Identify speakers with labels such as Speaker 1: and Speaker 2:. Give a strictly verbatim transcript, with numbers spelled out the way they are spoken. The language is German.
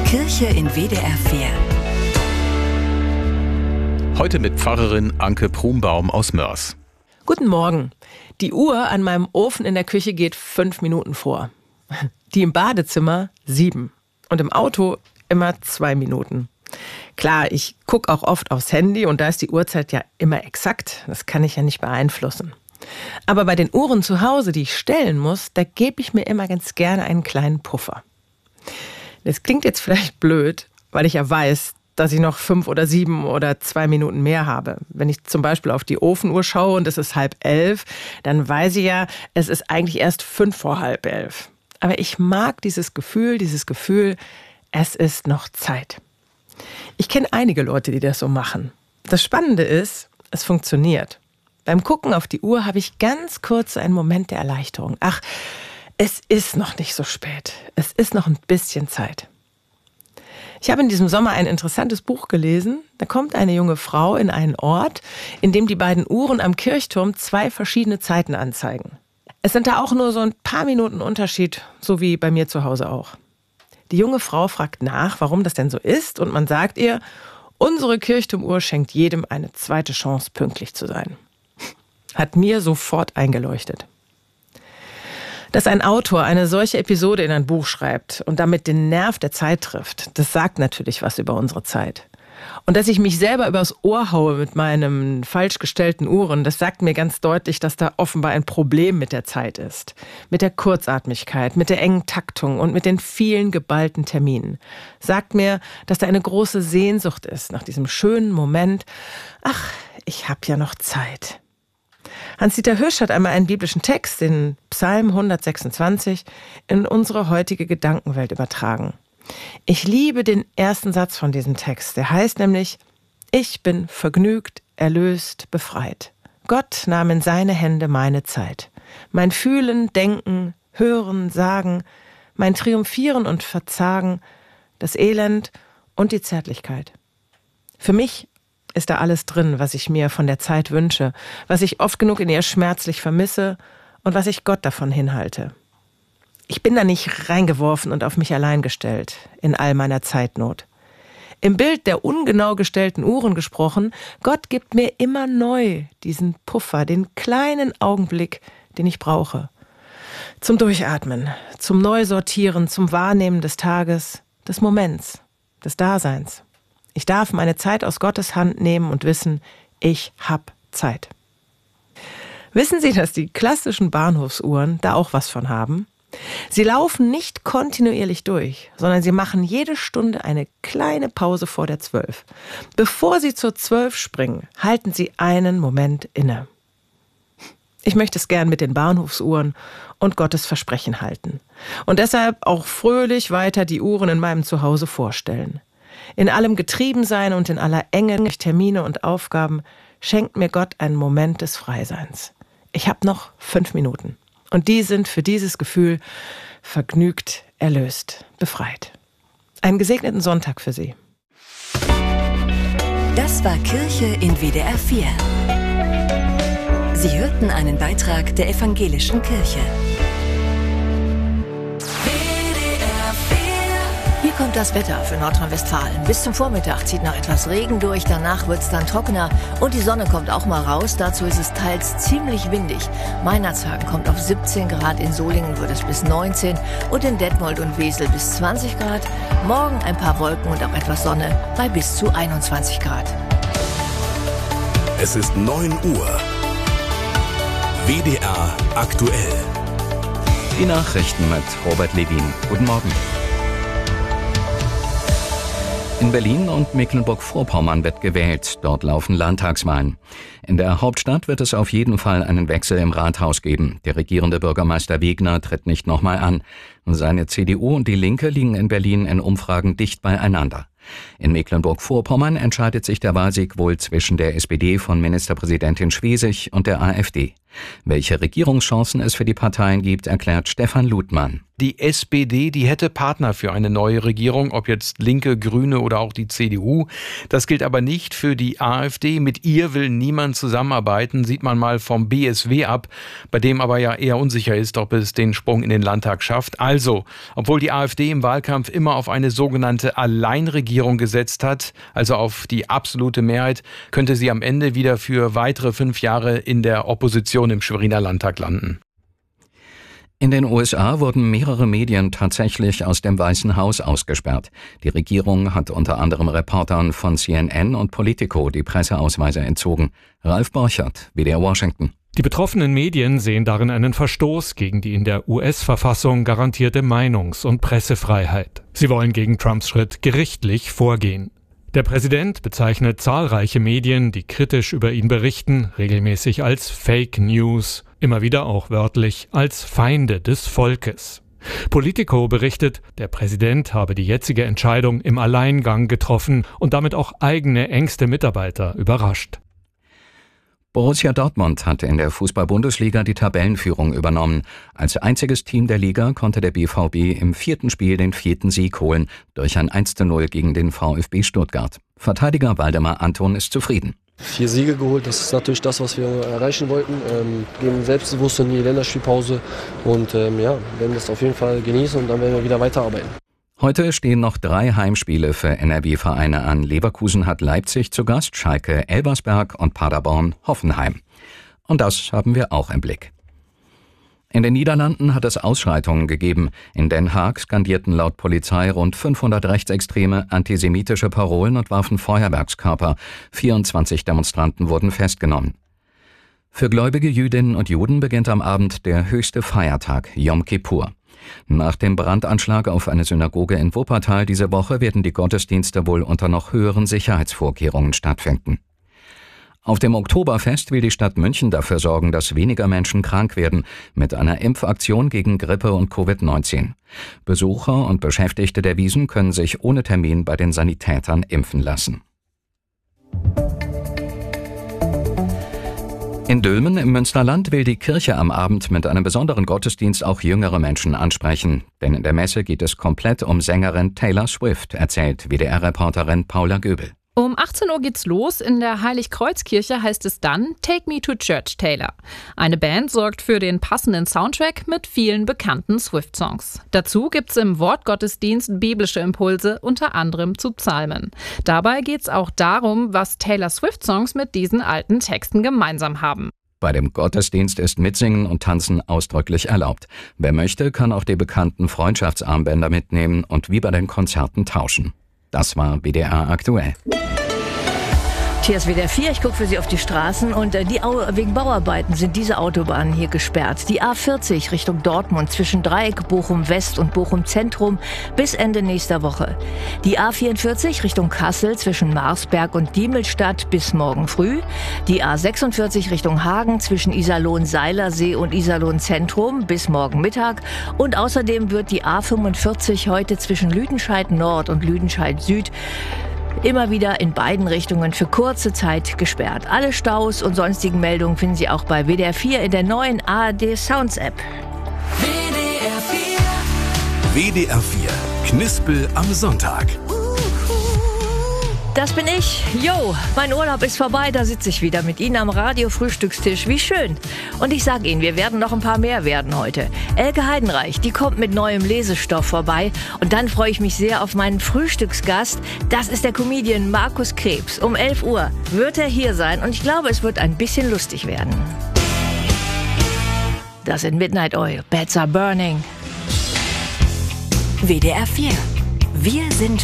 Speaker 1: Kirche in W D R vier.
Speaker 2: Heute mit Pfarrerin Anke Prumbaum aus Moers.
Speaker 3: Guten Morgen. Die Uhr an meinem Ofen in der Küche geht fünf Minuten vor. Die im Badezimmer sieben. Und im Auto immer zwei Minuten. Klar, ich gucke auch oft aufs Handy und da ist die Uhrzeit ja immer exakt. Das kann ich ja nicht beeinflussen. Aber bei den Uhren zu Hause, die ich stellen muss, da gebe ich mir immer ganz gerne einen kleinen Puffer. Das klingt jetzt vielleicht blöd, weil ich ja weiß, dass ich noch fünf oder sieben oder zwei Minuten mehr habe. Wenn ich zum Beispiel auf die Ofenuhr schaue und es ist halb elf, dann weiß ich ja, es ist eigentlich erst fünf vor halb elf. Aber ich mag dieses Gefühl, dieses Gefühl, es ist noch Zeit. Ich kenne einige Leute, die das so machen. Das Spannende ist, es funktioniert. Beim Gucken auf die Uhr habe ich ganz kurz einen Moment der Erleichterung. Ach, es ist noch nicht so spät. Es ist noch ein bisschen Zeit. Ich habe in diesem Sommer ein interessantes Buch gelesen. Da kommt eine junge Frau in einen Ort, in dem die beiden Uhren am Kirchturm zwei verschiedene Zeiten anzeigen. Es sind da auch nur so ein paar Minuten Unterschied, so wie bei mir zu Hause auch. Die junge Frau fragt nach, warum das denn so ist, und man sagt ihr, unsere Kirchturmuhr schenkt jedem eine zweite Chance, pünktlich zu sein. Hat mir sofort eingeleuchtet. Dass ein Autor eine solche Episode in ein Buch schreibt und damit den Nerv der Zeit trifft, das sagt natürlich was über unsere Zeit. Und dass ich mich selber übers Ohr haue mit meinen falsch gestellten Uhren, das sagt mir ganz deutlich, dass da offenbar ein Problem mit der Zeit ist. Mit der Kurzatmigkeit, mit der engen Taktung und mit den vielen geballten Terminen. Sagt mir, dass da eine große Sehnsucht ist nach diesem schönen Moment. Ach, ich hab ja noch Zeit. Hans-Dieter Hirsch hat einmal einen biblischen Text, den Psalm hundertsechsundzwanzig, in unsere heutige Gedankenwelt übertragen. Ich liebe den ersten Satz von diesem Text. Der heißt nämlich, ich bin vergnügt, erlöst, befreit. Gott nahm in seine Hände meine Zeit. Mein Fühlen, Denken, Hören, Sagen, mein Triumphieren und Verzagen, das Elend und die Zärtlichkeit. Für mich ist da alles drin, was ich mir von der Zeit wünsche, was ich oft genug in ihr schmerzlich vermisse und was ich Gott davon hinhalte. Ich bin da nicht reingeworfen und auf mich allein gestellt, in all meiner Zeitnot. Im Bild der ungenau gestellten Uhren gesprochen, Gott gibt mir immer neu diesen Puffer, den kleinen Augenblick, den ich brauche. Zum Durchatmen, zum Neusortieren, zum Wahrnehmen des Tages, des Moments, des Daseins. Ich darf meine Zeit aus Gottes Hand nehmen und wissen, ich hab Zeit. Wissen Sie, dass die klassischen Bahnhofsuhren da auch was von haben? Sie laufen nicht kontinuierlich durch, sondern sie machen jede Stunde eine kleine Pause vor der Zwölf. Bevor sie zur Zwölf springen, halten sie einen Moment inne. Ich möchte es gern mit den Bahnhofsuhren und Gottes Versprechen halten. Und deshalb auch fröhlich weiter die Uhren in meinem Zuhause vorstellen. In allem Getriebensein und in aller Enge durch Termine und Aufgaben schenkt mir Gott einen Moment des Freiseins. Ich habe noch fünf Minuten. Und die sind für dieses Gefühl vergnügt, erlöst, befreit. Einen gesegneten Sonntag für Sie.
Speaker 1: Das war Kirche in W D R vier. Sie hörten einen Beitrag der Evangelischen Kirche.
Speaker 4: Hier kommt das Wetter für Nordrhein-Westfalen. Bis zum Vormittag zieht noch etwas Regen durch, danach wird es dann trockener und die Sonne kommt auch mal raus. Dazu ist es teils ziemlich windig. Meinerzhagen kommt auf siebzehn Grad, in Solingen wird es bis neunzehn und in Detmold und Wesel bis zwanzig Grad. Morgen ein paar Wolken und auch etwas Sonne bei bis zu einundzwanzig Grad.
Speaker 5: Es ist neun Uhr. W D R aktuell.
Speaker 2: Die Nachrichten mit Robert Levin. Guten Morgen. In Berlin und Mecklenburg-Vorpommern wird gewählt. Dort laufen Landtagswahlen. In der Hauptstadt wird es auf jeden Fall einen Wechsel im Rathaus geben. Der regierende Bürgermeister Wegner tritt nicht nochmal an. Seine C D U und die Linke liegen in Berlin in Umfragen dicht beieinander. In Mecklenburg-Vorpommern entscheidet sich der Wahlsieg wohl zwischen der S P D von Ministerpräsidentin Schwesig und der AfD. Welche Regierungschancen es für die Parteien gibt, erklärt Stefan Ludmann.
Speaker 6: Die S P D, die hätte Partner für eine neue Regierung, ob jetzt Linke, Grüne oder auch die C D U. Das gilt aber nicht für die AfD. Mit ihr will niemand zusammenarbeiten, sieht man mal vom B S W ab, bei dem aber ja eher unsicher ist, ob es den Sprung in den Landtag schafft. Also, obwohl die AfD im Wahlkampf immer auf eine sogenannte Alleinregierung gesetzt hat, also auf die absolute Mehrheit, könnte sie am Ende wieder für weitere fünf Jahre in der Opposition im Schweriner Landtag landen.
Speaker 2: In den U S A wurden mehrere Medien tatsächlich aus dem Weißen Haus ausgesperrt. Die Regierung hat unter anderem Reportern von C N N und Politico die Presseausweise entzogen. Ralf Borchert, W D R Washington.
Speaker 7: Die betroffenen Medien sehen darin einen Verstoß gegen die in der U S-Verfassung garantierte Meinungs- und Pressefreiheit. Sie wollen gegen Trumps Schritt gerichtlich vorgehen. Der Präsident bezeichnet zahlreiche Medien, die kritisch über ihn berichten, regelmäßig als Fake News, immer wieder auch wörtlich als Feinde des Volkes. Politico berichtet, der Präsident habe die jetzige Entscheidung im Alleingang getroffen und damit auch eigene engste Mitarbeiter überrascht.
Speaker 2: Borussia Dortmund hatte in der Fußball-Bundesliga die Tabellenführung übernommen. Als einziges Team der Liga konnte der B V B im vierten Spiel den vierten Sieg holen, durch ein eins zu null gegen den VfB Stuttgart. Verteidiger Waldemar Anton ist zufrieden.
Speaker 8: Vier Siege geholt, das ist natürlich das, was wir erreichen wollten. Ähm, geben selbstbewusst in die Länderspielpause und ähm, ja, werden das auf jeden Fall genießen und dann werden wir wieder weiterarbeiten.
Speaker 2: Heute stehen noch drei Heimspiele für N R W-Vereine an. Leverkusen hat Leipzig zu Gast, Schalke Elversberg und Paderborn Hoffenheim. Und das haben wir auch im Blick. In den Niederlanden hat es Ausschreitungen gegeben. In Den Haag skandierten laut Polizei rund fünfhundert Rechtsextreme antisemitische Parolen und warfen Feuerwerkskörper. vierundzwanzig Demonstranten wurden festgenommen. Für gläubige Jüdinnen und Juden beginnt am Abend der höchste Feiertag, Yom Kippur. Nach dem Brandanschlag auf eine Synagoge in Wuppertal diese Woche werden die Gottesdienste wohl unter noch höheren Sicherheitsvorkehrungen stattfinden. Auf dem Oktoberfest will die Stadt München dafür sorgen, dass weniger Menschen krank werden, mit einer Impfaktion gegen Grippe und Covid neunzehn. Besucher und Beschäftigte der Wiesn können sich ohne Termin bei den Sanitätern impfen lassen. In Dülmen im Münsterland will die Kirche am Abend mit einem besonderen Gottesdienst auch jüngere Menschen ansprechen. Denn in der Messe geht es komplett um Sängerin Taylor Swift, erzählt W D R-Reporterin Paula Göbel.
Speaker 9: Um achtzehn Uhr geht's los. In der Heiligkreuzkirche heißt es dann Take Me to Church, Taylor. Eine Band sorgt für den passenden Soundtrack mit vielen bekannten Swift-Songs. Dazu gibt's im Wortgottesdienst biblische Impulse, unter anderem zu Psalmen. Dabei geht's auch darum, was Taylor Swift-Songs mit diesen alten Texten gemeinsam haben.
Speaker 2: Bei dem Gottesdienst ist Mitsingen und Tanzen ausdrücklich erlaubt. Wer möchte, kann auch die bekannten Freundschaftsarmbänder mitnehmen und wie bei den Konzerten tauschen. Das war W D R aktuell.
Speaker 4: Hier ist W D R vier, ich gucke für Sie auf die Straßen und äh, die Au- wegen Bauarbeiten sind diese Autobahnen hier gesperrt. Die A vierzig Richtung Dortmund zwischen Dreieck, Bochum West und Bochum Zentrum bis Ende nächster Woche. Die A vierundvierzig Richtung Kassel zwischen Marsberg und Diemelstadt bis morgen früh. Die A sechsundvierzig Richtung Hagen zwischen Iserlohn-Seilersee und Iserlohn-Zentrum bis morgen Mittag. Und außerdem wird die A fünfundvierzig heute zwischen Lüdenscheid Nord und Lüdenscheid Süd immer wieder in beiden Richtungen für kurze Zeit gesperrt. Alle Staus und sonstigen Meldungen finden Sie auch bei W D R vier in der neuen A R D Sounds App.
Speaker 5: W D R vier. W D R vier. Knispel am Sonntag.
Speaker 4: Das bin ich. Jo, mein Urlaub ist vorbei, da sitze ich wieder mit Ihnen am Radio-Frühstückstisch. Wie schön. Und ich sage Ihnen, wir werden noch ein paar mehr werden heute. Elke Heidenreich, die kommt mit neuem Lesestoff vorbei. Und dann freue ich mich sehr auf meinen Frühstücksgast. Das ist der Comedian Markus Krebs. Um elf Uhr wird er hier sein und ich glaube, es wird ein bisschen lustig werden. Das sind Midnight Oil, Beds Are Burning.
Speaker 1: W D R vier. Wir sind